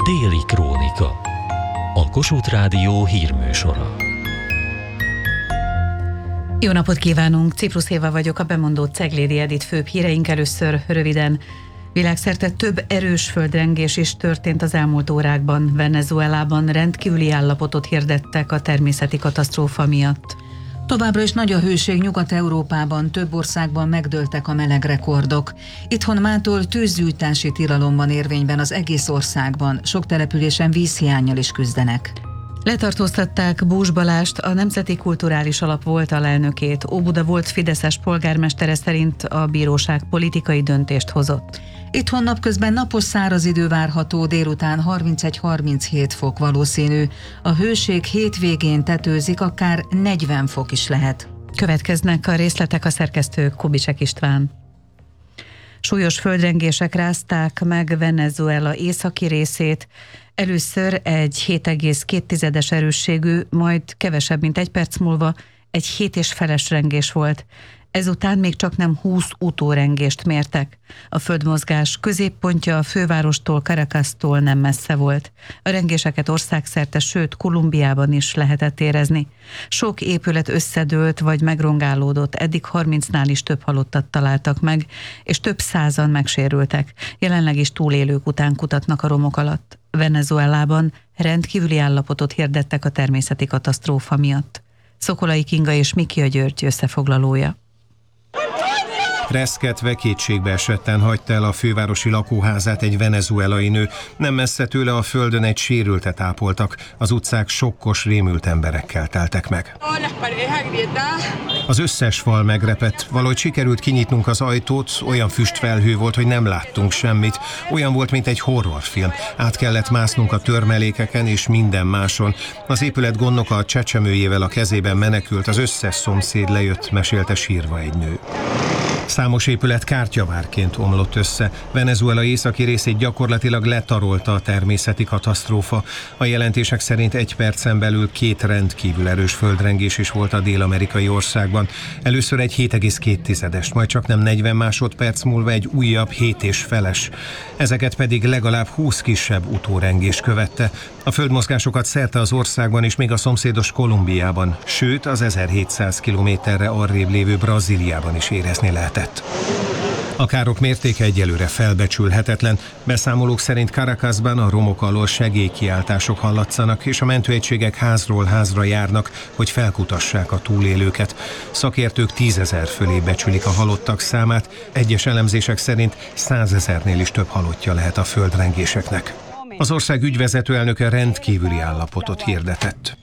Déli Krónika. A Kossuth Rádió hírműsora. Jó napot kívánunk! Ciprus Éva vagyok, a bemondó Ceglédi Edit főbb híreink először röviden. Világszerte több erős földrengés is történt az elmúlt órákban. Venezuelában rendkívüli állapotot hirdettek a természeti katasztrófa miatt. Továbbra is nagy a hőség Nyugat-Európában, több országban megdőltek a melegrekordok. Itthon mától tűzgyújtási tilalom van érvényben az egész országban, sok településen vízhiánnyal is küzdenek. Letartóztatták Bús Balást, a Nemzeti Kulturális Alap volt alelnökét. Óbuda volt fideszes polgármestere szerint a bíróság politikai döntést hozott. Itthon napközben napos száraz idő várható, délután 31-37 fok valószínű. A hőség hétvégén tetőzik, akár 40 fok is lehet. Következnek a részletek, a szerkesztő Kubisek István. Súlyos földrengések rázták meg Venezuela északi részét. Először egy 7,2-es erősségű, majd kevesebb, mint egy perc múlva egy 7,5-es rengés volt. Ezután még csak nem 20 utórengést mértek. A földmozgás középpontja a fővárostól, Caracastól nem messze volt. A rengéseket országszerte, sőt Kolumbiában is lehetett érezni. Sok épület összedőlt vagy megrongálódott, eddig 30-nál is több halottat találtak meg, és több százan megsérültek. Jelenleg is túlélők után kutatnak a romok alatt. Venezuelában rendkívüli állapotot hirdettek a természeti katasztrófa miatt. Szokolai Kinga és Mikia György összefoglalója. Reszketve, kétségbe esetten hagyta el a fővárosi lakóházát egy venezuelai nő. Nem messze tőle a földön egy sérültet ápoltak. Az utcák sokkos, rémült emberekkel teltek meg. Az összes fal megrepett. Valahogy sikerült kinyitnunk az ajtót, olyan füstfelhő volt, hogy nem láttunk semmit. Olyan volt, mint egy horrorfilm. Át kellett másznunk a törmelékeken és minden máson. Az épület gondnoka a csecsemőjével a kezében menekült, az összes szomszéd lejött, mesélte sírva egy nő. Számos épület kártyavárként omlott össze. Venezuela északi részét gyakorlatilag letarolta a természeti katasztrófa. A jelentések szerint egy percen belül 2 rendkívül erős földrengés is volt a dél-amerikai országban. Először egy 7,2-es, majd csak nem 40 másodperc múlva egy újabb 7,5-es. Ezeket pedig legalább 20 kisebb utórengés követte. A földmozgásokat szerte az országban és még a szomszédos Kolumbiában, sőt az 1700 kilométerre arrébb lévő Brazíliában is érezni lehetett. A károk mértéke egyelőre felbecsülhetetlen. Beszámolók szerint Caracasban a romok alól segélykiáltások hallatszanak, és a mentőegységek házról házra járnak, hogy felkutassák a túlélőket. Szakértők 10 000 fölé becsülik a halottak számát, egyes elemzések szerint 100 000-nél is több halottja lehet a földrengéseknek. Az ország ügyvezető elnöke rendkívüli állapotot hirdetett.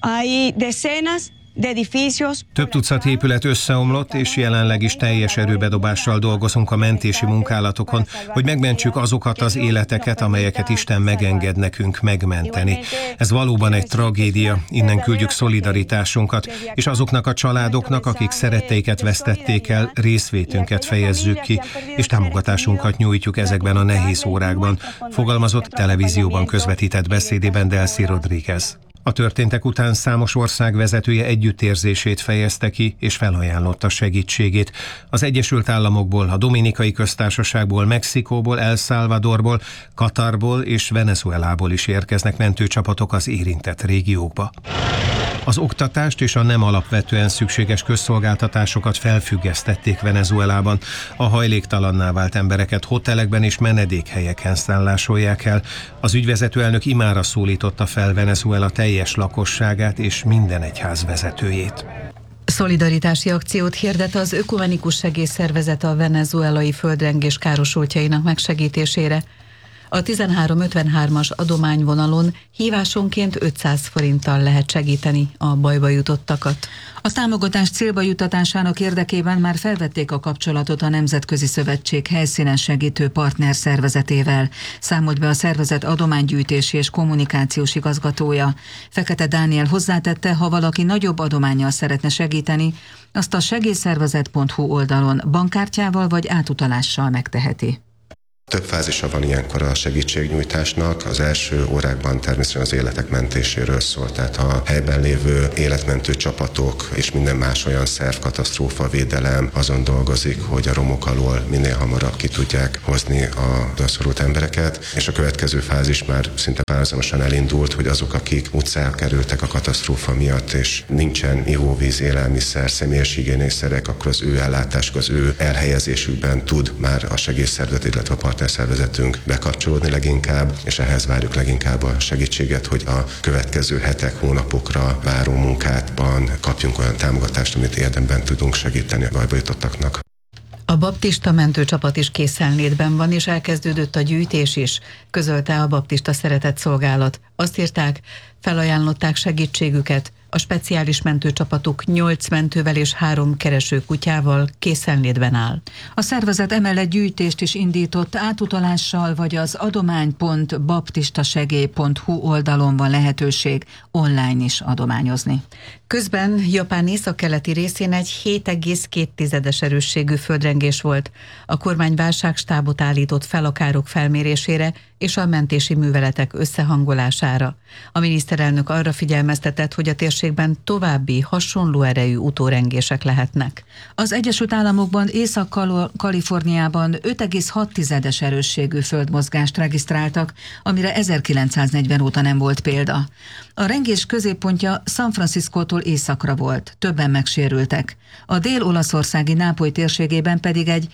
Több tucat épület összeomlott, és jelenleg is teljes erőbedobással dolgozunk a mentési munkálatokon, hogy megmentsük azokat az életeket, amelyeket Isten megenged nekünk megmenteni. Ez valóban egy tragédia, innen küldjük szolidaritásunkat, és azoknak a családoknak, akik szeretteiket vesztették el, részvétünket fejezzük ki, és támogatásunkat nyújtjuk ezekben a nehéz órákban, fogalmazott televízióban közvetített beszédében Delcy Rodríguez. A történtek után számos ország vezetője együttérzését fejezte ki, és felajánlotta segítségét. Az Egyesült Államokból, a Dominikai Köztársaságból, Mexikóból, El Salvadorból, Katarból és Venezuelából is érkeznek mentőcsapatok az érintett régiókba. Az oktatást és a nem alapvetően szükséges közszolgáltatásokat felfüggesztették Venezuelában. A hajléktalanná vált embereket hotelekben és menedékhelyeken szállásolják el. Az ügyvezető elnök imára szólította fel Venezuela teljes lakosságát és minden egyház vezetőjét. Szolidaritási akciót hirdet az Ökumenikus Segélyszervezet a venezuelai földrengés károsultjainak megsegítésére. A 1353-as adományvonalon hívásonként 500 forinttal lehet segíteni a bajba jutottakat. A támogatás célba juttatásának érdekében már felvették a kapcsolatot a Nemzetközi Szövetség helyszínen segítő partner szervezetével, számolt be a szervezet adománygyűjtési és kommunikációs igazgatója. Fekete Dániel hozzátette, ha valaki nagyobb adománnyal szeretne segíteni, azt a segélyszervezet.hu oldalon bankkártyával vagy átutalással megteheti. Több fázisa van ilyenkor a segítségnyújtásnak. Az első órákban természetesen az életek mentéséről szól, tehát a helyben lévő életmentő csapatok és minden más olyan szerv, katasztrófavédelem azon dolgozik, hogy a romok alól minél hamarabb ki tudják hozni a szorult embereket, és a következő fázis már szinte párhuzamosan elindult, hogy azok, akik utcára kerültek a katasztrófa miatt, és nincsen ivóvíz, élelmiszer, személyes higiénészerek, akkor az ő ellátásuk, az ő elhelyezésükben tud már a segélyszervezet, illetve a partnerszervezetünk bekapcsolódni leginkább, és ehhez várjuk leginkább a segítséget, hogy a következő hetek, hónapokra váró munkátban kapjunk olyan támogatást, amit érdemben tudunk segíteni a bajba jutottaknak. A baptista mentőcsapat is készenlétben van, és elkezdődött a gyűjtés is, közölte a Baptista Szeretett Szolgálat. Azt írták, felajánlották segítségüket, a speciális mentőcsapatuk 8 mentővel és 3 keresőkutyával készenlétben áll. A szervezet emellett gyűjtést is indított, átutalással vagy az adomány.baptistasegély.hu oldalon van lehetőség online is adományozni. Közben Japán északkeleti részén egy 7,2 erősségű földrengés volt. A kormány válságstábot állított fel a károk felmérésére és a mentési műveletek összehangolására. A miniszterelnök arra figyelmeztetett, hogy a térségben további hasonló erejű utórengések lehetnek. Az Egyesült Államokban, Észak-Kaliforniában 5,6 erősségű földmozgást regisztráltak, amire 1940 óta nem volt példa. A rengés középpontja San Franciscótól északra volt, többen megsérültek. A dél-olaszországi Nápoly térségében pedig egy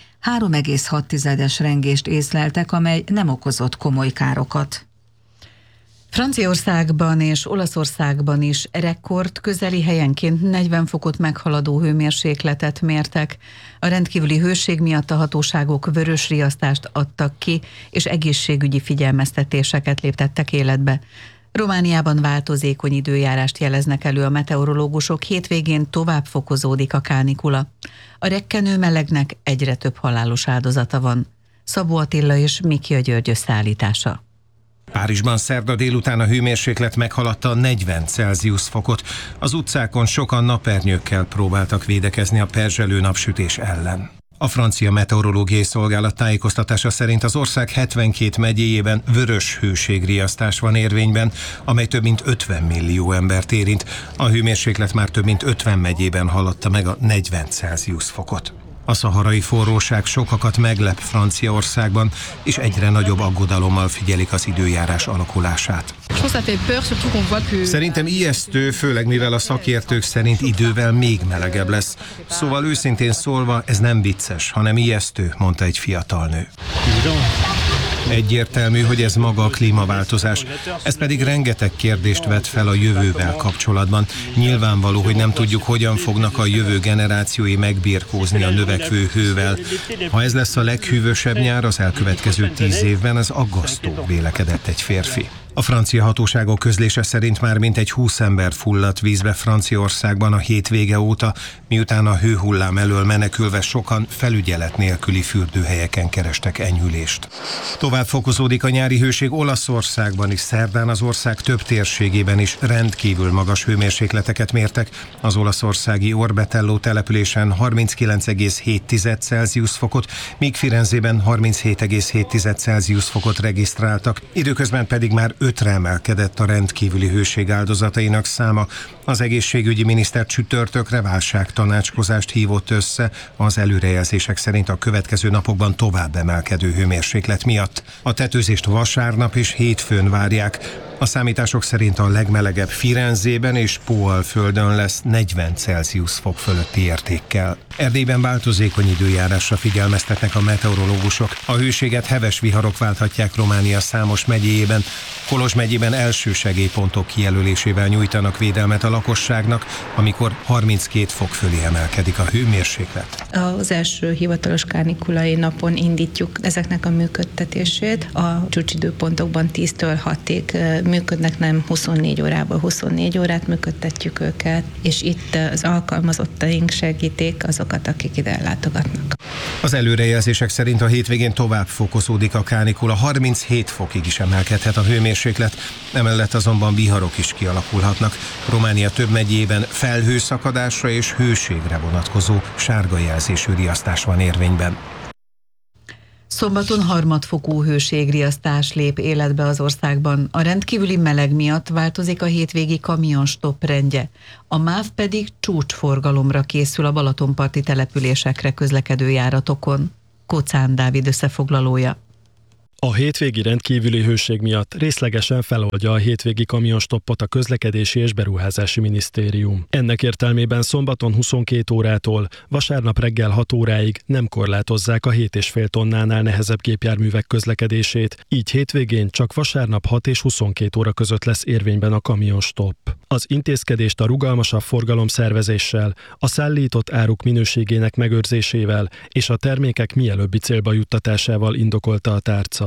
3,6 rengést észleltek, amely nem okozott komoly károkat. Franciaországban és Olaszországban is rekord közeli helyenként 40 fokot meghaladó hőmérsékletet mértek. A rendkívüli hőség miatt a hatóságok vörös riasztást adtak ki, és egészségügyi figyelmeztetéseket léptettek életbe. Romániában változékony időjárást jeleznek elő a meteorológusok, hétvégén tovább fokozódik a kánikula. A rekkenő melegnek egyre több halálos áldozata van. Szabó Attila és Mikia György összeállítása. Párizsban szerda délután a hőmérséklet meghaladta a 40 Celsius fokot. Az utcákon sokan napernyőkkel próbáltak védekezni a perzselő napsütés ellen. A francia meteorológiai szolgálat tájékoztatása szerint az ország 72 megyéjében vörös hőségriasztás van érvényben, amely több mint 50 millió embert érint. A hőmérséklet már több mint 50 megyében haladta meg a 40 Celsius fokot. A szaharai forróság sokakat meglep Franciaországban, és egyre nagyobb aggodalommal figyelik az időjárás alakulását. Szerintem ijesztő, főleg mivel a szakértők szerint idővel még melegebb lesz. Szóval őszintén szólva ez nem vicces, hanem ijesztő, mondta egy fiatal nő. Egyértelmű, hogy ez maga a klímaváltozás. Ez pedig rengeteg kérdést vet fel a jövővel kapcsolatban. Nyilvánvaló, hogy nem tudjuk, hogyan fognak a jövő generációi megbirkózni a növekvő hővel. Ha ez lesz a leghűvösebb nyár az elkövetkező 10 évben, ez aggasztó, vélekedett egy férfi. A francia hatóságok közlése szerint már mintegy 20 ember fulladt vízbe Franciaországban a hétvége óta, miután a hőhullám elől menekülve sokan felügyelet nélküli fürdőhelyeken kerestek enyhülést. Tovább fokozódik a nyári hőség Olaszországban is, szerdán az ország több térségében is rendkívül magas hőmérsékleteket mértek. Az olaszországi Orbetello településen 39,7 Celsius fokot, míg Firenzében 37,7 Celsius fokot regisztráltak. Időközben pedig már 5-re emelkedett a rendkívüli hőség áldozatainak száma. Az egészségügyi miniszter csütörtökre válságtanácskozást hívott össze az előrejelzések szerint a következő napokban tovább emelkedő hőmérséklet miatt. A tetőzést vasárnap és hétfőn várják. A számítások szerint a legmelegebb Firenzében és Póalföldön lesz 40 Celsius fok fölötti értékkel. Erdélyben változékony időjárásra figyelmeztetnek a meteorológusok. A hőséget heves viharok válthatják Románia számos megyéjében. Kolozs megyében első segélypontok kijelölésével nyújtanak védelmet a lakosságnak, amikor 32 fok fölé emelkedik a hőmérséklet. Az első hivatalos kánikulai napon indítjuk ezeknek a működtetését. A csúcsidőpontokban 10-től 6-ig működnek, nem 24 órából 24 órát működtetjük őket, és itt az alkalmazottaink segítik azokat, akik ide látogatnak. Az előrejelzések szerint a hétvégén tovább fokozódik a kánikula, 37 fokig is emelkedhet a hőmérséklet, emellett azonban viharok is kialakulhatnak. Románia több megyében felhőszakadásra és hőségre vonatkozó sárga jelzésű riasztás van érvényben. Szombaton harmadfokú hőségriasztás lép életbe az országban. A rendkívüli meleg miatt változik a hétvégi kamionstopp rendje. A MÁV pedig csúcsforgalomra készül a balatonparti településekre közlekedő járatokon. Kocán Dávid összefoglalója. A hétvégi rendkívüli hőség miatt részlegesen feloldja a hétvégi kamionstoppot a Közlekedési és Beruházási Minisztérium. Ennek értelmében szombaton 22 órától vasárnap reggel 6 óráig nem korlátozzák a 7,5 tonnánál nehezebb gépjárművek közlekedését, így hétvégén csak vasárnap 6 és 22 óra között lesz érvényben a kamionstopp. Az intézkedést a rugalmasabb forgalomszervezéssel, a szállított áruk minőségének megőrzésével és a termékek mielőbbi célba juttatásával indokolta a tárca.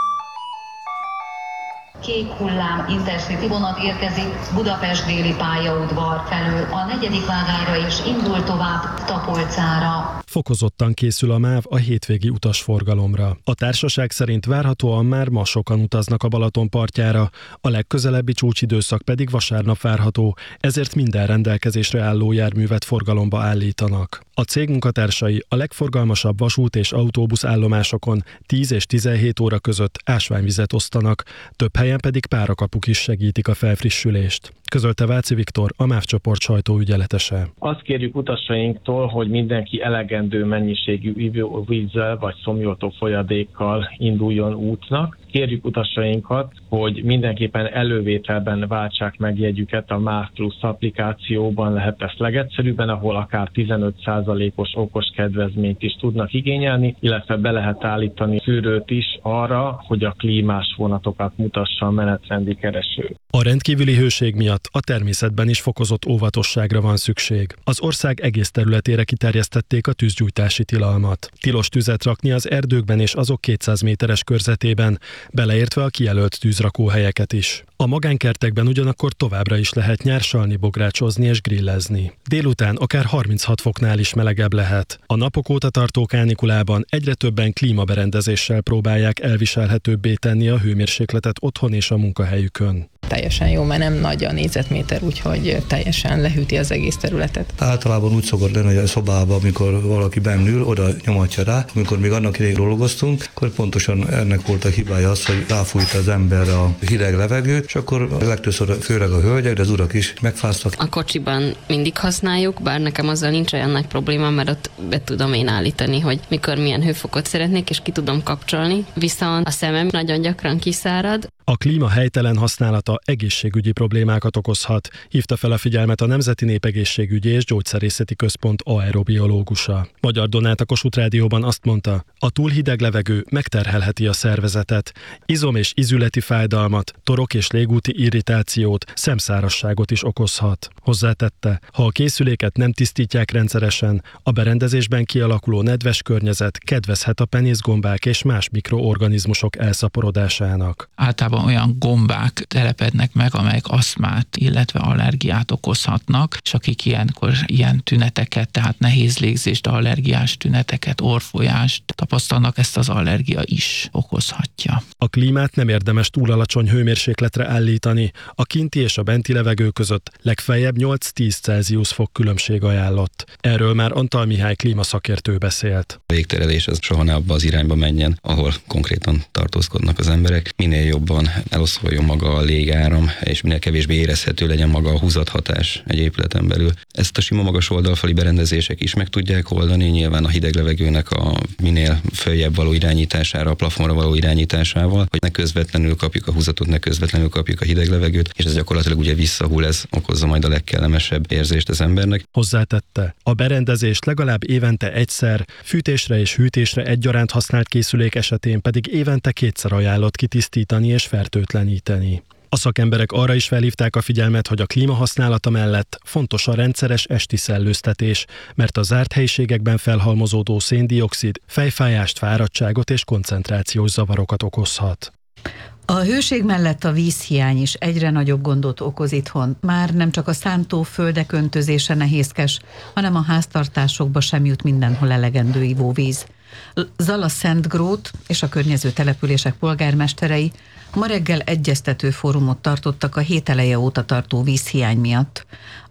Kék hullám Intercity vonat érkezik Budapest déli pályaudvar felől a 4. vágányra és indul tovább Tapolcára. Fokozottan készül a MÁV a hétvégi utasforgalomra. A társaság szerint várhatóan már ma sokan utaznak a Balaton partjára, a legközelebbi csúcsidőszak pedig vasárnap várható, ezért minden rendelkezésre álló járművet forgalomba állítanak. A cég munkatársai a legforgalmasabb vasút és autóbusz állomásokon 10 és 17 óra között ásványvizet osztanak, több helyen pedig párakapuk is segítik a felfrissülést, közölte Váci Viktor, a MÁV csoport sajtóügyeletese. Azt kérjük utasainktól, hogy mindenki elegendő mennyiségű ivóvízzel vagy szomjoltó folyadékkal induljon útnak. Kérjük utasainkat, hogy mindenképpen elővételben váltsák meg jegyüket a MÁV Plus applikációban, lehet ezt legegyszerűbben, ahol akár 15%-os okos kedvezményt is tudnak igényelni, illetve be lehet állítani szűrőt is arra, hogy a klímás vonatokat mutassa a menetrendi kereső. A rendkívüli hőség miatt a természetben is fokozott óvatosságra van szükség. Az ország egész területére kiterjesztették a tűzgyújtási tilalmat. Tilos tüzet rakni az erdőkben és azok 200 méteres körzetében, beleértve a kijelölt tűzrakóhelyeket is. A magánkertekben ugyanakkor továbbra is lehet nyársalni, bográcsozni és grillezni. Délután akár 36 foknál is melegebb lehet. A napok óta tartó kánikulában egyre többen klímaberendezéssel próbálják elviselhetőbbé tenni a hőmérsékletet otthon és a munkahelyükön. Teljesen jó, mert nem nagy a négyzetméter, úgyhogy teljesen lehűti az egész területet. Általában úgy szokott lenni, hogy a szobában, amikor valaki bennül, oda nyomatja rá. Amikor még annak idején dolgoztunk, akkor pontosan ennek volt a hibája az, hogy ráfújta az ember a hideg levegőt, és akkor legtöbbször főleg a hölgyek, de az urak is megfáztak. A kocsiban mindig használjuk, bár nekem azzal nincs olyan nagy probléma, mert ott be tudom én állítani, hogy mikor milyen hőfokot szeretnék, és ki tudom kapcsolni. Viszont a szemem nagyon gyakran kiszárad. A klíma helytelen használata egészségügyi problémákat okozhat, hívta fel a figyelmet a Nemzeti Népegészségügyi és Gyógyszerészeti Központ aerobiológusa. Magyar Donát a Kossuth Rádióban azt mondta, a túl hideg levegő megterhelheti a szervezetet, izom- és ízületi fájdalmat, torok- és légúti irritációt, szemszárasságot is okozhat. Hozzátette, ha a készüléket nem tisztítják rendszeresen, a berendezésben kialakuló nedves környezet kedvezhet a penészgombák és más mikroorganizmusok elszaporodásának. Általában olyan gombák telepednek meg, amelyek asztmát, illetve allergiát okozhatnak, és akik ilyenkor ilyen tüneteket, tehát nehéz légzést, allergiás tüneteket, orrfolyást tapasztalnak, ezt az allergia is okozhatja. A klímát nem érdemes túl alacsony hőmérsékletre állítani, a kinti és a benti levegő között legfeljebb 8-10 Celsius fok különbség ajánlott. Erről már Antal Mihály klímaszakértő beszélt. A légterelés az soha ne abba az irányba menjen, ahol konkrétan tartózkodnak az emberek. Minél jobban eloszoljon maga a légáram, és minél kevésbé érezhető legyen maga a húzathatás egy épületen belül. Ezt a sima magas oldalfali berendezések is meg tudják oldani, nyilván a hideg levegőnek a minél följebb való irányítására, a plafonra való irányításával, hogy ne közvetlenül kapjuk a húzatot, ne közvetlenül kapjuk a hideg levegőt, és ez gyakorlatilag ugye visszahull, ez okozza majd a legkellemesebb érzést az embernek. Hozzátette, a berendezést legalább évente egyszer, fűtésre és hűtésre egyaránt használt készülék esetén pedig évente 2-szer ajánlott kitisztítani és fertőtleníteni. A szakemberek arra is felhívták a figyelmet, hogy a klímahasználata mellett fontos a rendszeres esti szellőztetés, mert a zárt helyiségekben felhalmozódó széndioxid fejfájást, fáradtságot és koncentrációs zavarokat okozhat. A hőség mellett a vízhiány is egyre nagyobb gondot okoz itthon. Már nem csak a szántóföldek öntözése nehézkes, hanem a háztartásokba sem jut mindenhol elegendő ivóvíz. Zala-Szentgrót és a környező települések polgármesterei ma reggel egyeztető fórumot tartottak a hét eleje óta tartó vízhiány miatt.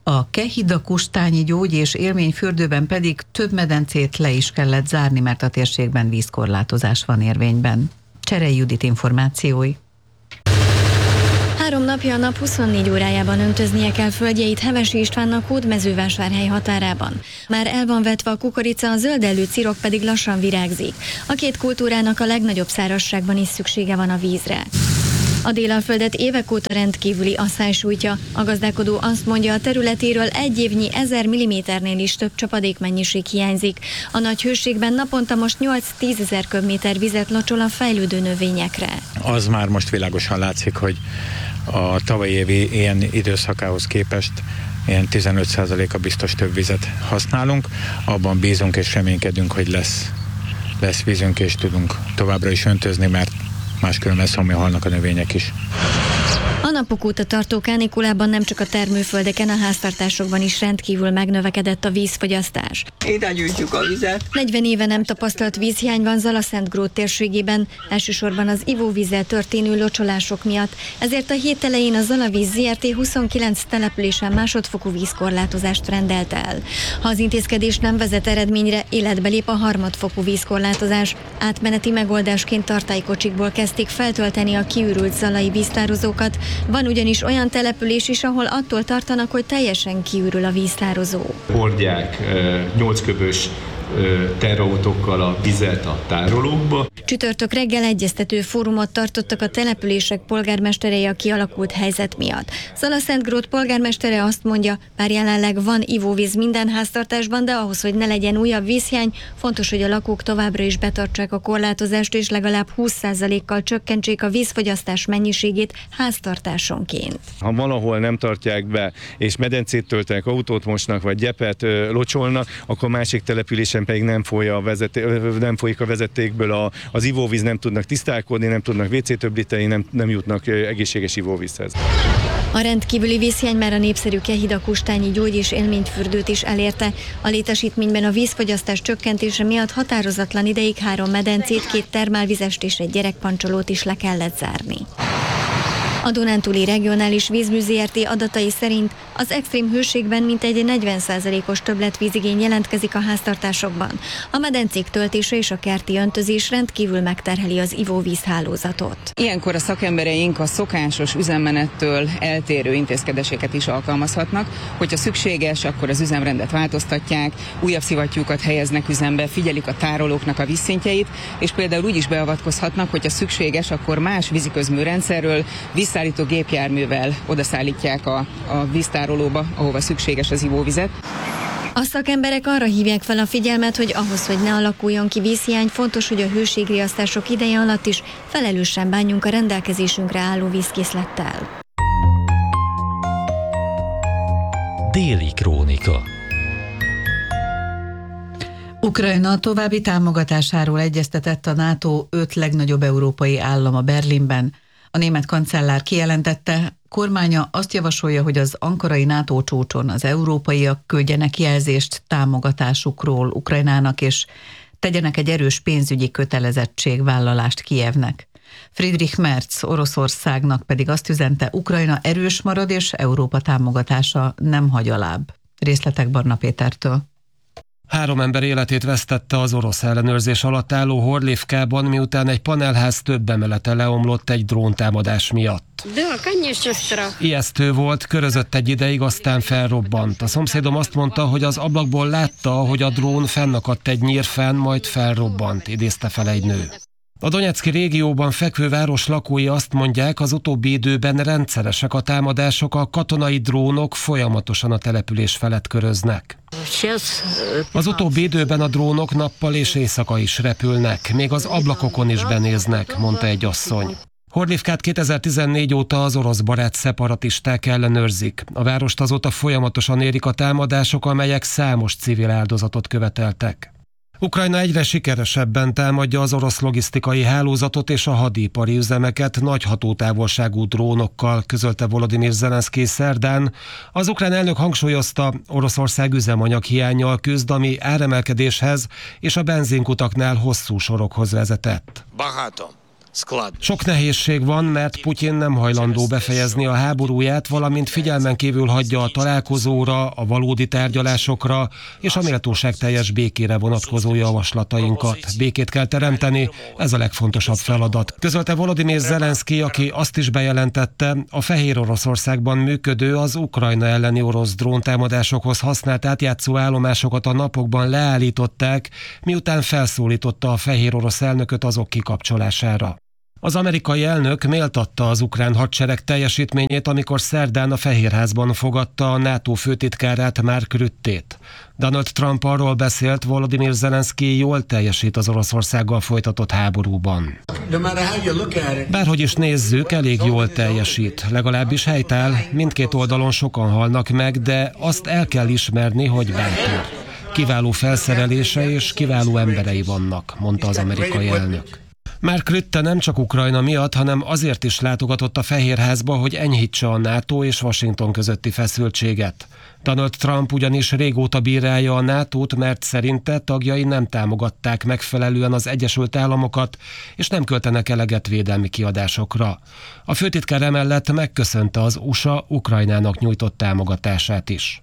A Kehida-Kustányi Gyógy- és Élményfürdőben pedig több medencét le is kellett zárni, mert a térségben vízkorlátozás van érvényben. Cserei Judit információi. 3 napja a nap 24 órájában öntöznie kell földjeit Hevesi Istvánnak Hódmezővásárhely határában. Már el van vetve a kukorica, a zöldellő cirok pedig lassan virágzik. A két kultúrának a legnagyobb szárazságban is szüksége van a vízre. A Délalföldet évek óta rendkívüli asszály sújtja. A gazdálkodó azt mondja, a területéről egy évnyi 1000 mm-nél is több csapadékmennyiség hiányzik. A nagy hőségben naponta most 8-10 ezer köbméter vizet locsol a fejlődő növényekre. Az már most világosan látszik, hogy a tavalyi évi ilyen időszakához képest ilyen 15%-a biztos több vizet használunk. Abban bízunk és reménykedünk, hogy lesz vízünk és tudunk továbbra is öntözni, mert máskülönben szomja halnak a növények is. A napok óta tartó kánikulában nem csak a termőföldeken, a háztartásokban is rendkívül megnövekedett a vízfogyasztás. Ide gyűjtjük a vizet. 40 éve nem tapasztalt vízhiány van Zalaszentgrót térségében, elsősorban az ivóvízzel történő locsolások miatt. Ezért a hét elején a Zalavíz Zrt. 29 településen másodfokú vízkorlátozást rendelt el. Ha az intézkedés nem vezet eredményre, életbe lép a harmadfokú vízkorlátozás. Átmeneti megoldásként tartálykocsikból kezdték feltölteni a kiürült zalai víztározókat. Van ugyanis olyan település is, ahol attól tartanak, hogy teljesen kiürül a víztározó. Hordják 8 köbös terautókkal a vizet a tárolókba. Csütörtök reggel egyeztető fórumot tartottak a települések polgármesterei a kialakult helyzet miatt. Zalaszentgrót polgármestere azt mondja, bár jelenleg van ivóvíz minden háztartásban, de ahhoz, hogy ne legyen újabb vízhiány, fontos, hogy a lakók továbbra is betartsák a korlátozást, és legalább 20%-kal csökkentsék a vízfogyasztás mennyiségét háztartásonként. Ha valahol nem tartják be, és medencét töltenek, autót mosnak, vagy gyepet locsolnak, akkor másik településen pedig nem folyik a vezetékből az ivóvíz, nem tudnak tisztálkodni, nem tudnak WC töblíteni, nem jutnak egészséges ivóvízhez. A rendkívüli vízhiány már a népszerű Kehida-Kustányi Gyógy- és Élményfürdőt is elérte. A létesítményben a vízfogyasztás csökkentése miatt határozatlan ideig 3 medencét, 2 termálvizest és egy gyerekpancsolót is le kellett zárni. A Dunántúli Regionális Vízmű Zrt. Adatai szerint az extrém hőségben mintegy 40%-os többletvízigény jelentkezik a háztartásokban. A medencék töltése és a kerti öntözés rendkívül megterheli az ivóvízhálózatot. Ilyenkor a szakembereink a szokásos üzemmenettől eltérő intézkedéseket is alkalmazhatnak. Hogyha szükséges, akkor az üzemrendet változtatják, újabb szivattyúkat helyeznek üzembe, figyelik a tárolóknak a vízszintjeit, és például úgy is beavatkozhatnak, hogyha szükséges, akkor más víziközműrendszerről vízszállító gépjárművel odaszállítják a víztárolóba, ahova szükséges az ivóvizet. A szakemberek arra hívják fel a figyelmet, hogy ahhoz, hogy ne alakuljon ki vízhiány, fontos, hogy a hőségriasztások ideje alatt is felelősen bánjunk a rendelkezésünkre álló vízkészlettel. Déli krónika. Ukrajna további támogatásáról egyeztetett a NATO 5 legnagyobb európai állama Berlinben. A német kancellár kijelentette, kormánya azt javasolja, hogy az ankarai NATO csúcson az európaiak küldjenek jelzést támogatásukról Ukrajnának, és tegyenek egy erős pénzügyi kötelezettségvállalást Kijevnek. Friedrich Merz Oroszországnak pedig azt üzente, Ukrajna erős marad, és Európa támogatása nem hagy alább. Részletek Barna Pétertől. 3 ember életét vesztette az orosz ellenőrzés alatt álló Horlivkában, miután egy panelház több emelete leomlott egy dróntámadás miatt. Ijesztő volt, körözött egy ideig, aztán felrobbant. A szomszédom azt mondta, hogy az ablakból látta, hogy a drón fennakadt egy nyírfán, majd felrobbant, idézte fel egy nő. A Donetszki régióban fekvő város lakói azt mondják, az utóbbi időben rendszeresek a támadások, a katonai drónok folyamatosan a település felett köröznek. Az utóbbi időben a drónok nappal és éjszaka is repülnek, még az ablakokon is benéznek, mondta egy asszony. Horlivkát 2014 óta az orosz barát szeparatisták ellenőrzik. A várost azóta folyamatosan érik a támadások, amelyek számos civil áldozatot követeltek. Ukrajna egyre sikeresebben támadja az orosz logisztikai hálózatot és a hadipari üzemeket nagy hatótávolságú drónokkal, közölte Volodymyr Zelenszkij szerdán. Az ukrán elnök hangsúlyozta, Oroszország üzemanyaghiánnyal küzd, ami áremelkedéshez és a benzinkutaknál hosszú sorokhoz vezetett. Sok nehézség van, mert Putyin nem hajlandó befejezni a háborúját, valamint figyelmen kívül hagyja a találkozóra, a valódi tárgyalásokra és a méltóságteljes békére vonatkozó javaslatainkat. Békét kell teremteni, ez a legfontosabb feladat. Közölte Volodymyr Zelenszky, aki azt is bejelentette, a Fehér Oroszországban működő, az Ukrajna elleni orosz dróntámadásokhoz használt átjátszó állomásokat a napokban leállították, miután felszólította a fehér orosz elnököt azok kikapcsolására. Az amerikai elnök méltatta az ukrán hadsereg teljesítményét, amikor szerdán a Fehérházban fogadta a NATO főtitkárát, Mark Ruttét. Donald Trump arról beszélt, Volodymyr Zelenszky jól teljesít az Oroszországgal folytatott háborúban. Bárhogy is nézzük, elég jól teljesít, legalábbis helytáll, mindkét oldalon sokan halnak meg, de azt el kell ismerni, hogy bátor. Kiváló felszerelése és kiváló emberei vannak, mondta az amerikai elnök. Mark Rutte nem csak Ukrajna miatt, hanem azért is látogatott a Fehérházba, hogy enyhítse a NATO és Washington közötti feszültséget. Donald Trump ugyanis régóta bírálja a NATO-t, mert szerinte tagjai nem támogatták megfelelően az Egyesült Államokat, és nem költenek eleget védelmi kiadásokra. A főtitkár emellett megköszönte az USA Ukrajnának nyújtott támogatását is.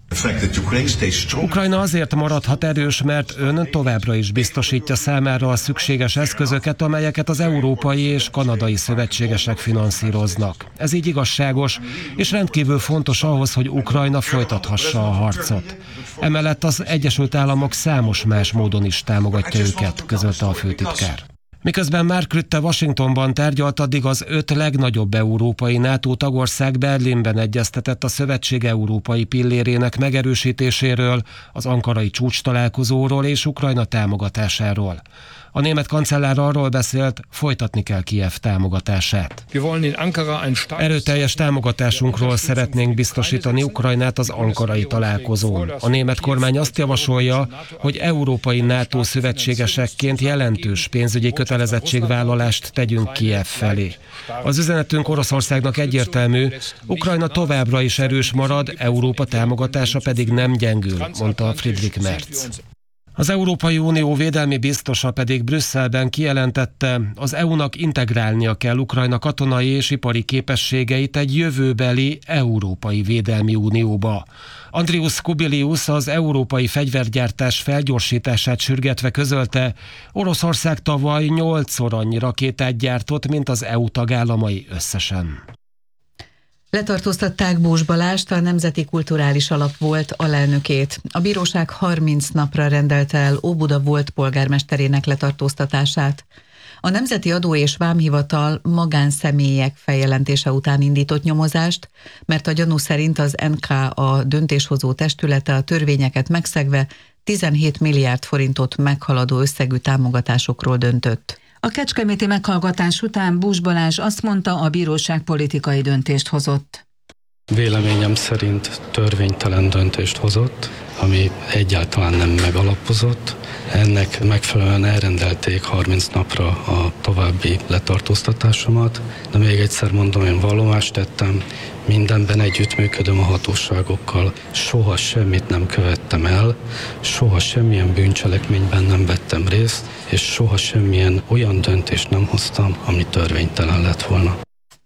Ukrajna azért maradhat erős, mert ön továbbra is biztosítja számára a szükséges eszközöket, amelyeket az európai és kanadai szövetségesek finanszíroznak. Ez így igazságos, és rendkívül fontos ahhoz, hogy Ukrajna folytathassa a harcot. Emellett az Egyesült Államok számos más módon is támogatja őket, közölte a főtitkár. Miközben Mark Rutte Washingtonban tárgyalt, addig az 5 legnagyobb európai NATO tagország Berlinben egyeztetett a szövetség európai pillérének megerősítéséről, az ankarai csúcstalálkozóról és Ukrajna támogatásáról. A német kancellár arról beszélt, folytatni kell Kijev támogatását. Erőteljes támogatásunkról szeretnénk biztosítani Ukrajnát az ankarai találkozón. A német kormány azt javasolja, hogy európai NATO szövetségesekként jelentős pénzügyi kötelezettségvállalást tegyünk Kijev felé. Az üzenetünk Oroszországnak egyértelmű, Ukrajna továbbra is erős marad, Európa támogatása pedig nem gyengül, mondta Friedrich Merz. Az Európai Unió védelmi biztosa pedig Brüsszelben kijelentette, az EU-nak integrálnia kell Ukrajna katonai és ipari képességeit egy jövőbeli Európai Védelmi Unióba. Andrius Kubilius az európai fegyvergyártás felgyorsítását sürgetve közölte, Oroszország tavaly 8-szor annyi rakétát gyártott, mint az EU tagállamai összesen. Letartóztatták Bós Balást, a Nemzeti Kulturális Alap volt alelnökét. A bíróság 30 napra rendelte el Óbuda volt polgármesterének letartóztatását. A Nemzeti Adó és Vámhivatal magánszemélyek feljelentése után indított nyomozást, mert a gyanú szerint az NK, a döntéshozó testülete a törvényeket megszegve 17 milliárd forintot meghaladó összegű támogatásokról döntött. A kecskeméti meghallgatás után Bós Balázs azt mondta, a bíróság politikai döntést hozott. Véleményem szerint törvénytelen döntést hozott, ami egyáltalán nem megalapozott. Ennek megfelelően elrendelték 30 napra a további letartóztatásomat, de még egyszer mondom, én vallomást tettem, mindenben együttműködöm a hatóságokkal, soha semmit nem követtem el, soha semmilyen bűncselekményben nem vettem részt, és soha semmilyen olyan döntést nem hoztam, ami törvénytelen lett volna.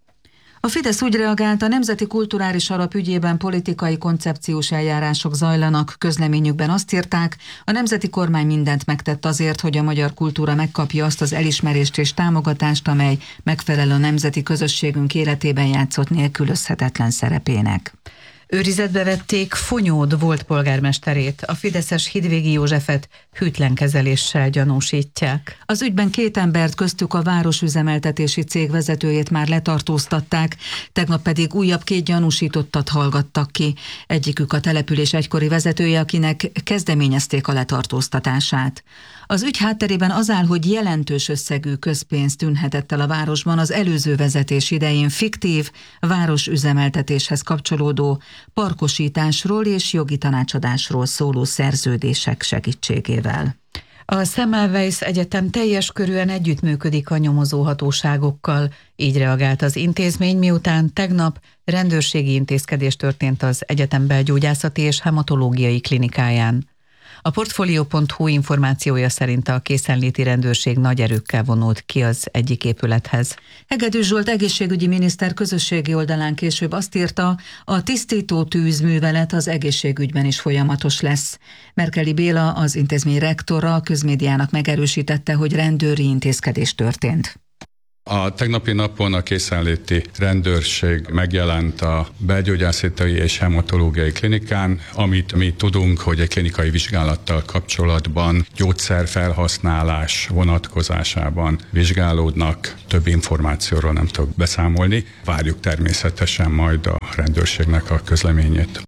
A Fidesz úgy reagált, a Nemzeti Kulturális Alap ügyében politikai koncepciós eljárások zajlanak. Közleményükben azt írták, a nemzeti kormány mindent megtett azért, hogy a magyar kultúra megkapja azt az elismerést és támogatást, amely megfelel a nemzeti közösségünk életében játszott nélkülözhetetlen szerepének. Őrizetbe vették Fonyód volt polgármesterét, a fideszes Hidvégi Józsefet hűtlen kezeléssel gyanúsítják. Az ügyben 2 embert, köztük a városüzemeltetési cég vezetőjét már letartóztatták, tegnap pedig újabb 2 gyanúsítottat hallgattak ki. Egyikük a település egykori vezetője, akinek kezdeményezték a letartóztatását. Az ügy hátterében az áll, hogy jelentős összegű közpénz tűnhetett el a városban az előző vezetés idején fiktív, városüzemeltetéshez kapcsolódó parkosításról és jogi tanácsadásról szóló szerződések segítségével. A Semmelweis Egyetem teljes körűen együttműködik a nyomozó hatóságokkal, így reagált az intézmény, miután tegnap rendőrségi intézkedés történt az egyetem belgyógyászati és hematológiai klinikáján. A Portfolio.hu információja szerint a készenléti rendőrség nagy erőkkel vonult ki az egyik épülethez. Hegedűs Zsolt egészségügyi miniszter közösségi oldalán később azt írta, a tisztító tűzművelet az egészségügyben is folyamatos lesz. Merkeli Béla, az intézmény rektora, a közmédiának megerősítette, hogy rendőri intézkedés történt. A tegnapi napon a készenléti rendőrség megjelent a belgyógyászati és hematológiai klinikán, amit mi tudunk, hogy egy klinikai vizsgálattal kapcsolatban gyógyszerfelhasználás vonatkozásában vizsgálódnak. Több információról nem tudok beszámolni. Várjuk természetesen majd a rendőrségnek a közleményét.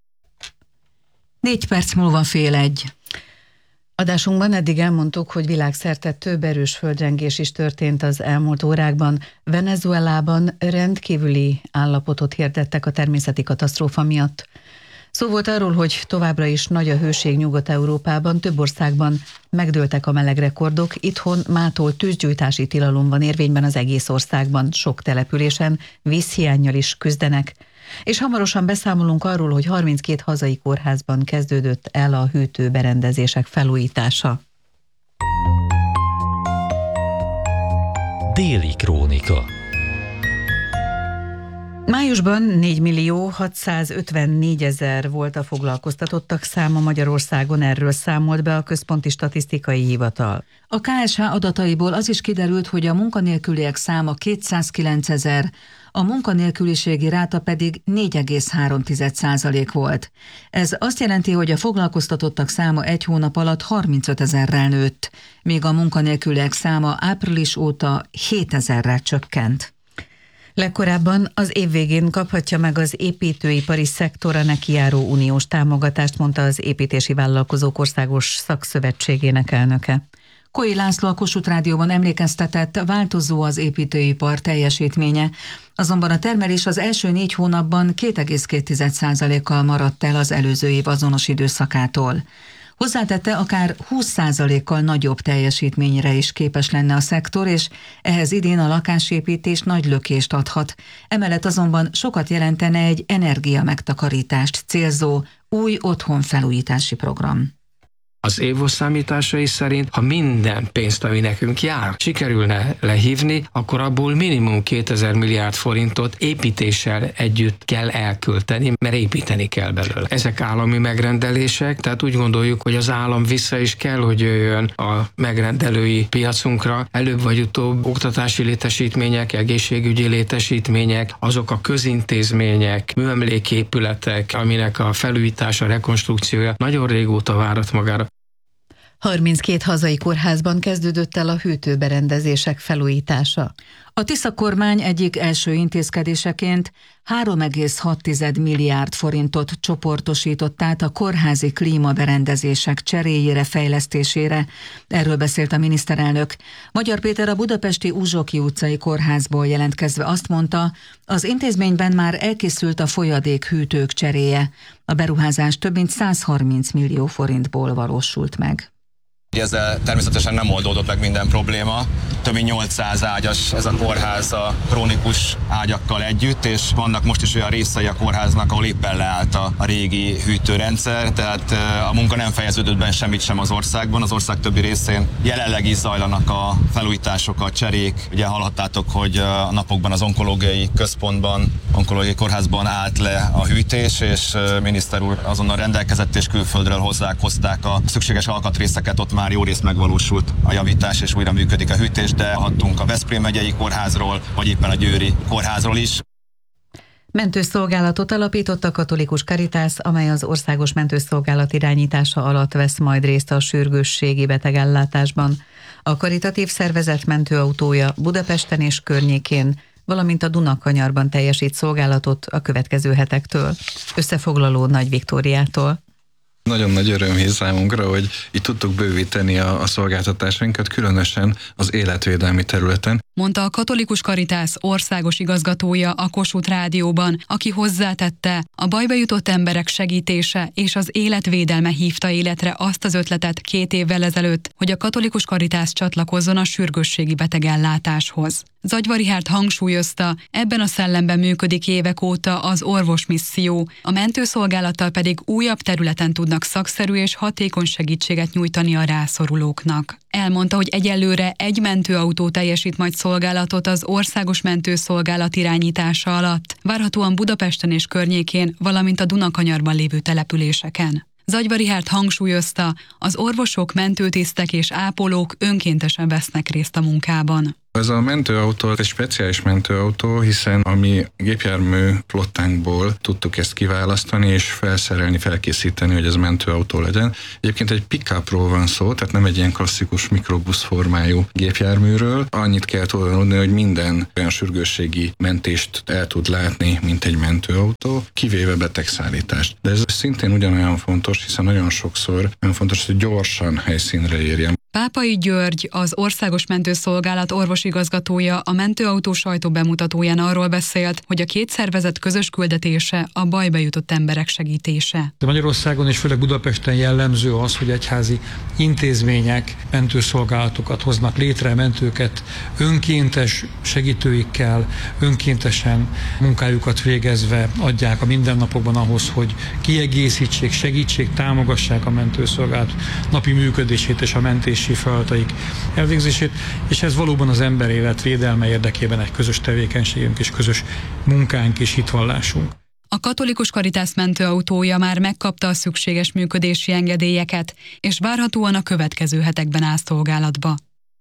4 perc múlva 12:30. Adásunkban eddig elmondtuk, hogy világszerte több erős földrengés is történt az elmúlt órákban. Venezuelában rendkívüli állapotot hirdettek a természeti katasztrófa miatt. Szó volt arról, hogy továbbra is nagy a hőség Nyugat-Európában, több országban megdőltek a melegrekordok, itthon mától tűzgyújtási tilalom van érvényben az egész országban, sok településen vízhiánnyal is küzdenek. És hamarosan beszámolunk arról, hogy 32 hazai kórházban kezdődött el a hűtőberendezések felújítása. Déli krónika. Májusban 4.654.000 volt a foglalkoztatottak száma Magyarországon, erről számolt be a Központi Statisztikai Hivatal. A KSH adataiból az is kiderült, hogy a munkanélküliek száma 209.000, a munkanélküliségi ráta pedig 4,3% volt. Ez azt jelenti, hogy a foglalkoztatottak száma egy hónap alatt 35.000-rel nőtt, míg a munkanélküliek száma április óta 7.000-rel csökkent. Legkorábban az év végén kaphatja meg az építőipari szektorra nekijáró uniós támogatást, mondta az Építési Vállalkozók Országos Szakszövetségének elnöke. Koi László a Kossuth Rádióban emlékeztetett, változó az építőipar teljesítménye, azonban a termelés az első 4 hónapban 2,2%-kal maradt el az előző év azonos időszakától. Hozzátette, akár 20%-kal nagyobb teljesítményre is képes lenne a szektor, és ehhez idén a lakásépítés nagy lökést adhat. Emellett azonban sokat jelentene egy energiamegtakarítást célzó új otthonfelújítási program. Az évos számításai szerint, ha minden pénzt, ami nekünk jár, sikerülne lehívni, akkor abból minimum 2000 milliárd forintot építéssel együtt kell elkölteni, mert építeni kell belőle. Ezek állami megrendelések, tehát úgy gondoljuk, hogy az állam vissza is kell, hogy jöjjön a megrendelői piacunkra. Előbb vagy utóbb oktatási létesítmények, egészségügyi létesítmények, azok a közintézmények, műemléképületek, aminek a felújítása, rekonstrukciója nagyon régóta várat magára. 32 hazai kórházban kezdődött el a hűtőberendezések felújítása. A Tisza kormány egyik első intézkedéseként 3,6 milliárd forintot csoportosított át a kórházi klímaberendezések cseréjére, fejlesztésére. Erről beszélt a miniszterelnök. Magyar Péter a budapesti Uzsoki utcai kórházból jelentkezve azt mondta, az intézményben már elkészült a folyadékhűtők cseréje. A beruházás több mint 130 millió forintból valósult meg. Ezzel természetesen nem oldódott meg minden probléma. Több mint 800 ágyas ez a kórház a krónikus ágyakkal együtt, és vannak most is olyan részei a kórháznak, ahol éppen leállt a régi hűtőrendszer, tehát a munka nem fejeződött be semmit sem az országban. Az ország többi részén jelenleg is zajlanak a felújítások, a cserék. Ugye hallhattátok, hogy a napokban az onkológiai központban, onkológiai kórházban állt le a hűtés, és miniszter úr azonnal rendelkezett, és külföldről hozták a szükséges alkatrészeket, ott már jó részt megvalósult a javítás, és újra működik a hűtés, de hallhattunk a Veszprém megyei kórházról, vagy éppen a győri kórházról is. Mentőszolgálatot alapított a Katolikus Caritas, amely az országos mentőszolgálat irányítása alatt vesz majd részt a sürgősségi betegellátásban. A karitatív szervezet mentőautója Budapesten és környékén, valamint a Dunakanyarban teljesít szolgálatot a következő hetektől. Összefoglaló Nagy Viktóriától. Nagyon nagy öröm számunkra, hogy így tudtuk bővíteni a szolgáltatásainkat, különösen az életvédelmi területen. mondta a Katolikus Karitász országos igazgatója a Kossuth Rádióban, aki hozzátette, a bajba jutott emberek segítése és az életvédelme hívta életre azt az ötletet 2 évvel ezelőtt, hogy a Katolikus Karitász csatlakozzon a sürgősségi betegellátáshoz. Zagyva Richárd hangsúlyozta, ebben a szellemben működik évek óta az orvosmisszió, a mentőszolgálattal pedig újabb területen tudnak szakszerű és hatékony segítséget nyújtani a rászorulóknak. Elmondta, hogy egyelőre egy mentőautó teljesít majd szolgálatot az országos mentőszolgálat irányítása alatt, várhatóan Budapesten és környékén, valamint a Dunakanyarban lévő településeken. Zagyva Richárd hangsúlyozta, az orvosok, mentőtisztek és ápolók önkéntesen vesznek részt a munkában. Ez a mentőautó egy speciális mentőautó, hiszen a mi gépjármű flottánkból tudtuk ezt kiválasztani és felszerelni, felkészíteni, hogy ez mentőautó legyen. Egyébként egy pick-upról van szó, tehát nem egy ilyen klasszikus mikrobusz formájú gépjárműről. Annyit kell tudni, hogy minden olyan sürgősségi mentést el tud látni, mint egy mentőautó, kivéve betegszállítást. De ez szintén ugyanolyan fontos, hiszen nagyon sokszor nagyon fontos, hogy gyorsan helyszínre érjen. Pápai György, az Országos Mentőszolgálat orvosigazgatója a mentőautó sajtó bemutatóján arról beszélt, hogy a 2 szervezet közös küldetése a bajba jutott emberek segítése. De Magyarországon és főleg Budapesten jellemző az, hogy egyházi intézmények mentőszolgálatokat hoznak létre, mentőket önkéntes segítőikkel, önkéntesen munkájukat végezve adják a mindennapokban ahhoz, hogy kiegészítsék, segítsék, támogassák a mentőszolgálat napi működését és a mentés feladataik elvégzését, és ez valóban az emberélet védelme érdekében egy közös tevékenységünk és közös munkánk és hitvallásunk. A Katolikus Karitász mentőautója már megkapta a szükséges működési engedélyeket, és várhatóan a következő hetekben áll szolgálatba.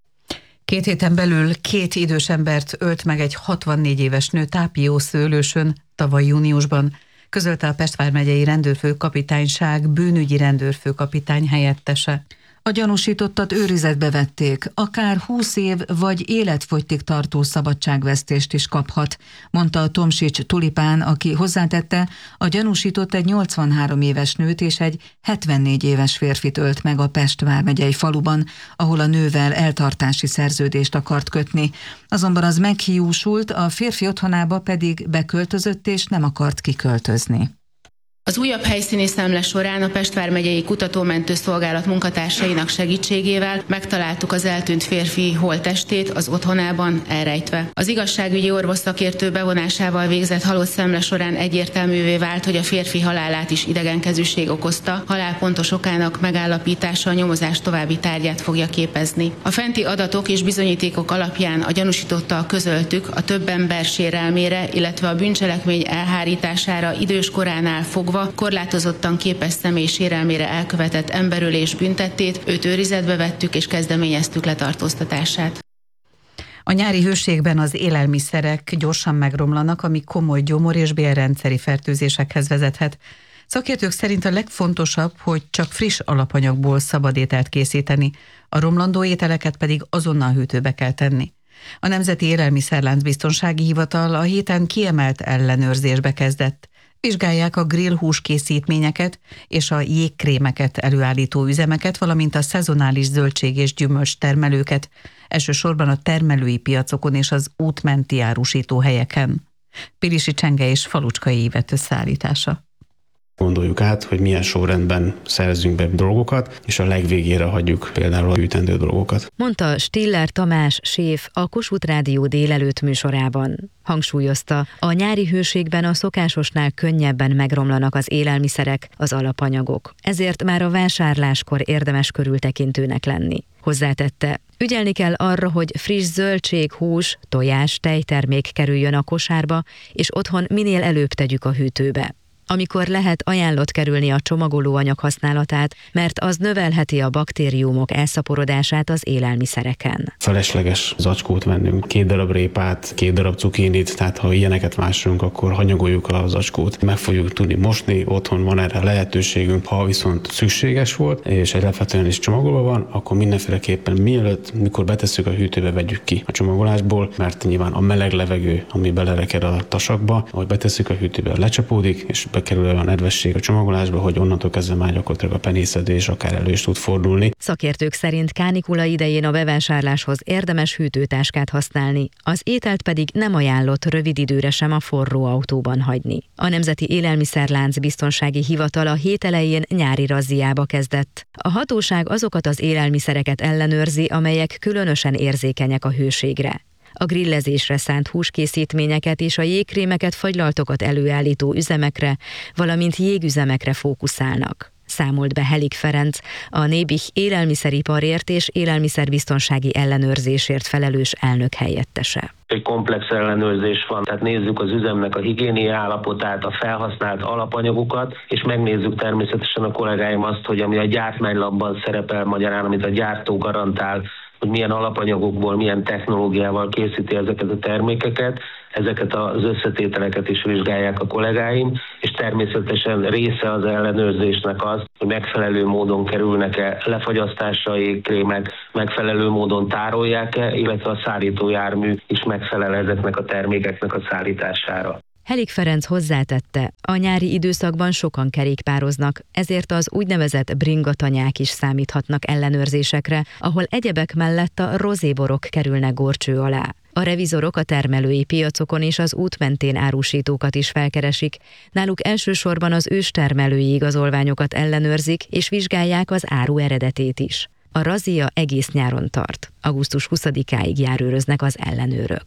2 héten belül 2 idős embert ölt meg egy 64 éves nő Tápiószőlősön tavaly júniusban, közölte a Pest vármegyei rendőrfőkapitányság bűnügyi rendőrfőkapitány helyettese. A gyanúsítottat őrizetbe vették, akár 20 év vagy életfogytig tartó szabadságvesztést is kaphat, mondta a Tomsics Tulipán, aki hozzátette, a gyanúsított egy 83 éves nőt és egy 74 éves férfit ölt meg a Pest vármegyei faluban, ahol a nővel eltartási szerződést akart kötni. Azonban az meghiúsult, a férfi otthonába pedig beköltözött és nem akart kiköltözni. Az újabb helyszíni szemle során a Pest vármegyei kutatómentőszolgálat munkatársainak segítségével megtaláltuk az eltűnt férfi holttestét az otthonában elrejtve. Az igazságügyi orvos szakértő bevonásával végzett halott szemle során egyértelművé vált, hogy a férfi halálát is idegenkezűség okozta, halál pontos okának megállapítása a nyomozás további tárgyát fogja képezni. A fenti adatok és bizonyítékok alapján a gyanúsítottal közöltük a több ember sérelmére, illetve a bűncselekmény elhárítására idős koránál fogva korlátozottan képes személy sérelmére elkövetett emberölés büntettét, őt őrizetbe vettük és kezdeményeztük letartóztatását. A nyári hőségben az élelmiszerek gyorsan megromlanak, ami komoly gyomor- és bélrendszeri fertőzésekhez vezethet. Szakértők szerint a legfontosabb, hogy csak friss alapanyagból szabad ételt készíteni, a romlandó ételeket pedig azonnal hűtőbe kell tenni. A Nemzeti Élelmiszerlánc Biztonsági Hivatal a héten kiemelt ellenőrzésbe kezdett. Vizsgálják a grillhús készítményeket és a jégkrémeket előállító üzemeket, valamint a szezonális zöldség- és gyümölcs termelőket, elsősorban a termelői piacokon és az útmenti árusító helyeken. Pilisi Csenge és Falucskai Ívet összeállítása. Gondoljuk át, hogy milyen sorrendben szerzünk be dolgokat, és a legvégére hagyjuk például a hűtendő dolgokat. Mondta Stiller Tamás séf a Kossuth Rádió délelőtt műsorában. Hangsúlyozta, a nyári hőségben a szokásosnál könnyebben megromlanak az élelmiszerek, az alapanyagok. Ezért már a vásárláskor érdemes körültekintőnek lenni. Hozzátette, ügyelni kell arra, hogy friss zöldség, hús, tojás, tejtermék kerüljön a kosárba, és otthon minél előbb tegyük a hűtőbe. Amikor lehet, ajánlott kerülni a csomagolóanyag használatát, mert az növelheti a baktériumok elszaporodását az élelmiszereken. Felesleges zacskót vennünk, 2 darab répát, 2 darab cukinit, tehát ha ilyeneket vásárolunk, akkor hanyagoljuk a zacskót. Meg fogjuk tudni mosni, otthon van erre lehetőségünk, ha viszont szükséges volt, és alapvetően is csomagolva van, akkor mindenféleképpen mielőtt, mikor betesszük a hűtőbe, vegyük ki a csomagolásból, mert nyilván a meleg levegő, ami belereked a tasakba, ahogy betesszük a hűtőbe, lecsapódik, és belekerül olyan nedvesség a csomagolásba, hogy onnantól kezdve már gyakorlatilag a penészedés akár elő is tud fordulni. Szakértők szerint kánikula idején a bevásárláshoz érdemes hűtőtáskát használni, az ételt pedig nem ajánlott rövid időre sem a forró autóban hagyni. A Nemzeti Élelmiszerlánc Biztonsági Hivatal a hét elején nyári razziába kezdett. A hatóság azokat az élelmiszereket ellenőrzi, amelyek különösen érzékenyek a hőségre. A grillezésre szánt húskészítményeket és a jégkrémeket, fagylaltokat előállító üzemekre, valamint jégüzemekre fókuszálnak. Számolt be Helik Ferenc, a Nébih élelmiszeriparért és élelmiszerbiztonsági ellenőrzésért felelős elnök helyettese. Egy komplex ellenőrzés van, tehát nézzük az üzemnek a higiéniai állapotát, a felhasznált alapanyagokat, és megnézzük természetesen a kollégáim azt, hogy ami a gyártmánylapban szerepel, magyarán amit a gyártó garantál, hogy milyen alapanyagokból, milyen technológiával készíti ezeket a termékeket, ezeket az összetételeket is vizsgálják a kollégáim, és természetesen része az ellenőrzésnek az, hogy megfelelő módon kerülnek-e lefagyasztásra a jégkrémek, megfelelő módon tárolják-e, illetve a szállítójármű is megfelel ezeknek a termékeknek a szállítására. Helik Ferenc hozzátette, a nyári időszakban sokan kerékpároznak, ezért az úgynevezett bringatanyák is számíthatnak ellenőrzésekre, ahol egyebek mellett a rozéborok kerülnek górcső alá. A revizorok a termelői piacokon és az út mentén árusítókat is felkeresik. Náluk elsősorban az őstermelői igazolványokat ellenőrzik, és vizsgálják az áru eredetét is. A razzia egész nyáron tart. Augusztus 20-áig járőröznek az ellenőrök.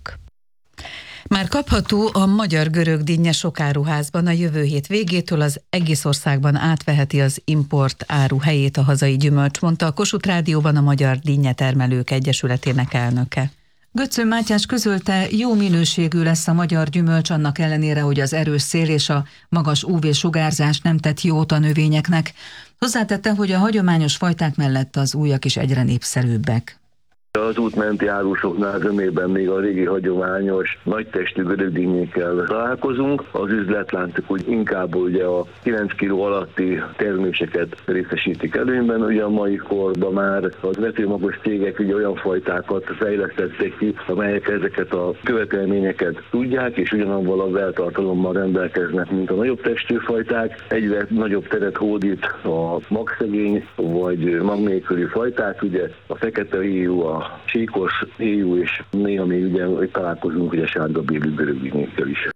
Már kapható a magyar-görög dinnye sok áruházban, a jövő hét végétől az egész országban átveheti az import áru helyét a hazai gyümölcs, mondta a Kossuth Rádióban a Magyar Dinnyetermelők Egyesületének elnöke. Götző Mátyás közölte, jó minőségű lesz a magyar gyümölcs annak ellenére, hogy az erős szél és a magas UV-sugárzás nem tett jót a növényeknek. Hozzátette, hogy a hagyományos fajták mellett az újak is egyre népszerűbbek. Az útmenti árusoknál zömében még a régi hagyományos nagytestű görögdínyékkel találkozunk. Az üzletláncok úgy inkább ugye a 9 kg alatti terméseket részesítik előnyben. Ugye a mai korban már az vetőmagos cégek ugye olyan fajtákat fejlesztették ki, amelyek ezeket a követelményeket tudják, és ugyanabban a beltartalommal rendelkeznek, mint a nagyobb testű fajták. Egyre nagyobb teret hódít a magszegény vagy mag nélküli fajták, ugye a fekete éjú, a síkos éjú, és néha még ugye találkozunk ugye sárgabélű görögdínyékkel is.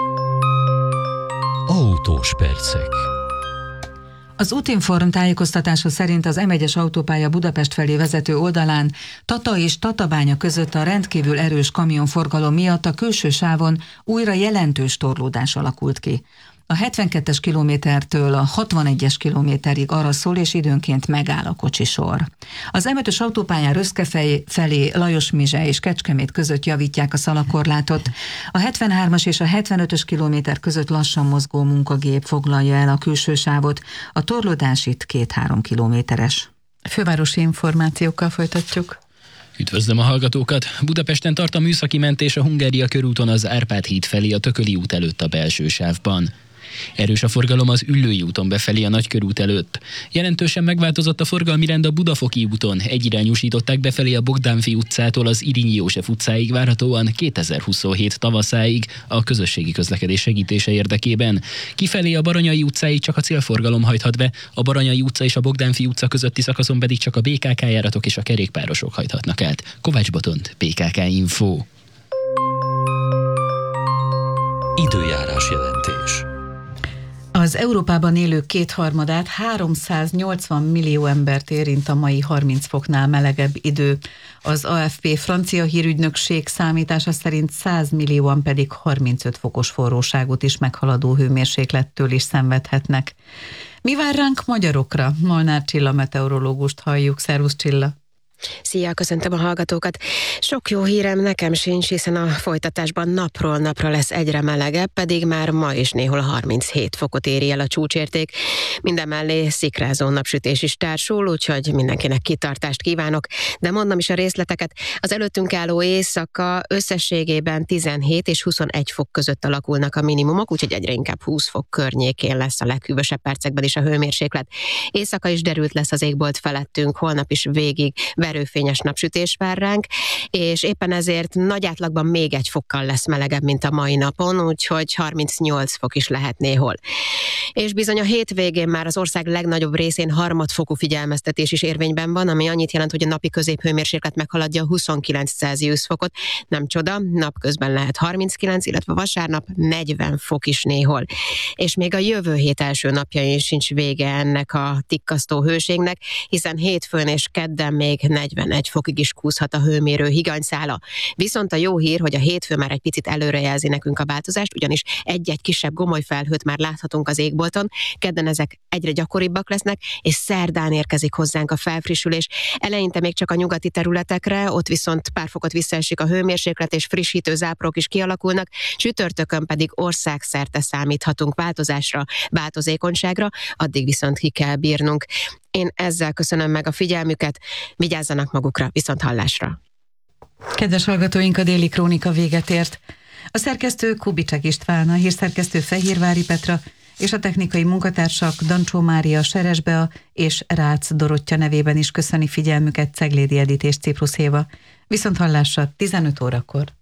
Autós percek. Az Útinform tájékoztatása szerint az M1-es autópálya Budapest felé vezető oldalán Tata és Tatabánya között a rendkívül erős kamionforgalom miatt a külső sávon újra jelentős torlódás alakult ki. A 72-es kilométertől a 61-es kilométerig arra szól, és időnként megáll a kocsisor. Az M5-ös autópályán Röszkefej felé Lajosmizse és Kecskemét között javítják a szalagkorlátot. A 73-as és a 75-ös kilométer között lassan mozgó munkagép foglalja el a külső sávot. A torlódás itt 2-3 kilométeres. Fővárosi információkkal folytatjuk. Üdvözlöm a hallgatókat! Budapesten tart a műszaki mentés a Hungária körúton az Árpád híd felé a Tököli út előtt a belső sávban. Erős a forgalom az Üllői úton befelé a Nagykörút előtt. Jelentősen megváltozott a forgalmi rend a Budafoki úton, egyirányúsították befelé a Bogdánfi utcától az Irinyi József utcáig várhatóan 2027 tavaszáig a közösségi közlekedés segítése érdekében. Kifelé a Baranyai utcáig csak a célforgalom hajthat be, a Baranyai utca és a Bogdánfi utca közötti szakaszon pedig csak a BKK járatok és a kerékpárosok hajthatnak át. Kovács Botond, BKK Info. Időjárás jelentés. Az Európában élők 2/3-át, 380 millió embert érint a mai 30 foknál melegebb idő. Az AFP francia hírügynökség számítása szerint 100 millióan pedig 35 fokos forróságot is meghaladó hőmérséklettől is szenvedhetnek. Mi vár ránk magyarokra? Molnár Csilla meteorológust halljuk. Szervusz Csilla! Szia, köszöntöm a hallgatókat! Sok jó hírem nekem sincs, hiszen a folytatásban napról napra lesz egyre melegebb, pedig már ma is néhol 37 fokot éri el a csúcsérték. Mindemellé szikrázó napsütés is társul, úgyhogy mindenkinek kitartást kívánok, de mondom is a részleteket. Az előttünk álló éjszaka összességében 17 és 21 fok között alakulnak a minimumok, úgyhogy egyre inkább 20 fok környékén lesz a leghűvösebb percekben is a hőmérséklet. Éjszaka is derült lesz az égbolt felettünk, holnap is végig verőfényes napsütés vár ránk, és éppen ezért nagy átlagban még 1 fokkal lesz melegebb, mint a mai napon, úgyhogy 38 fok is lehet néhol. És bizony a hétvégén már az ország legnagyobb részén harmadfokú figyelmeztetés is érvényben van, ami annyit jelent, hogy a napi középhőmérséklet meghaladja 29 Celsius fokot. Nem csoda, napközben lehet 39, illetve vasárnap 40 fok is néhol. És még a jövő hét első napjain sincs vége ennek a tikkasztó hőségnek, hiszen hétfőn és kedden még 41 fokig is kúszhat a hőmérő higanyszála. Viszont a jó hír, hogy a hétfő már egy picit előrejelzi nekünk a változást, ugyanis egy-egy kisebb gomolyfelhőt már láthatunk az égbolton, kedden ezek egyre gyakoribbak lesznek, és szerdán érkezik hozzánk a felfrissülés. Eleinte még csak a nyugati területekre, ott viszont pár fokot visszaesik a hőmérséklet, és frissítő záporok is kialakulnak, csütörtökön pedig országszerte számíthatunk változásra, változékonyságra, addig viszont ki kell bírnunk. Én ezzel köszönöm meg a figyelmüket, vigyázzanak magukra, viszont hallásra. Kedves hallgatóink, a déli krónika véget ért. A szerkesztő Kubicek István, a hírszerkesztő Fehérvári Petra és a technikai munkatársak Dancsó Mária, Seres Bea és Rácz Dorottya nevében is köszöni figyelmüket Ceglédi Edit és Ciprus Éva. Viszont hallásra 15 órakor.